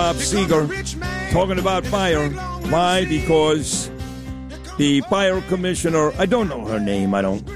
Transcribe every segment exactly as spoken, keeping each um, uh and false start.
Bob Seger, talking about fire. Why? Because the fire commissioner, I don't know her name, I don't.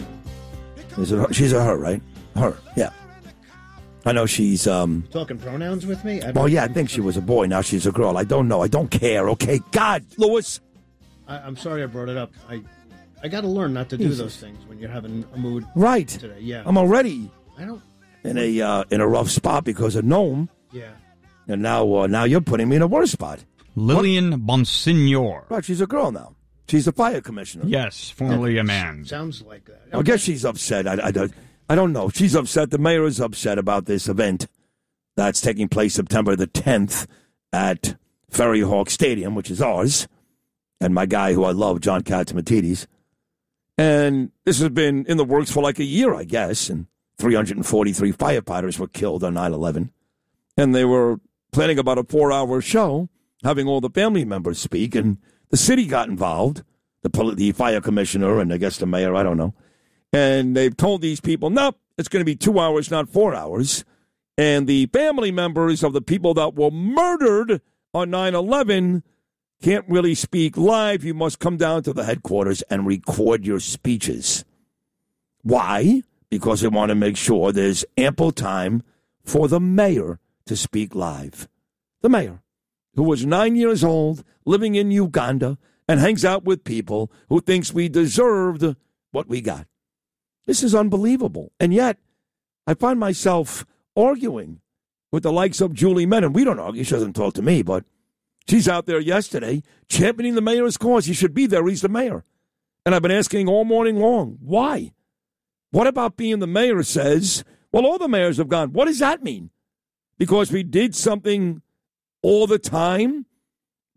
Is it her? She's a her, right? Her, yeah. I know she's, um... Talking pronouns with me? I well, yeah, I think she was a boy, now she's a girl. I don't know, I don't care, okay? God, Lewis! I, I'm sorry I brought it up. I I got to learn not to do Jesus. those things when you're having a mood Right. today. Yeah. I'm already I don't... in a uh, in a rough spot because of Nome, Yeah. and now uh, now you're putting me in a worse spot. Lillian Bonsignor. Right, she's a girl now. She's the fire commissioner. Yes, formerly a man. Sounds like that. I guess she's upset. I, I, don't- I don't know. She's upset. The mayor is upset about this event that's taking place September the tenth at Ferry Hawk Stadium, which is ours, and my guy who I love, John Catsimatidis. And this has been in the works for like a year, I guess, and three hundred forty-three firefighters were killed on nine eleven. And they were planning about a four-hour show, having all the family members speak, and the city got involved, the, poli- the fire commissioner and I guess the mayor, I don't know. And they've told these people, no, it's going to be two hours, not four hours. And the family members of the people that were murdered on nine eleven can't really speak live. You must come down to the headquarters and record your speeches. Why? Because they want to make sure there's ample time for the mayor to speak live. The mayor, who was nine years old, living in Uganda, and hangs out with people who thinks we deserved what we got. This is unbelievable. And yet, I find myself arguing with the likes of Julie Menon. We don't argue. She doesn't talk to me, but she's out there yesterday championing the mayor's cause. He should be there. He's the mayor. And I've been asking all morning long, why? What about being the mayor says, well, all the mayors have gone. What does that mean? Because we did something all the time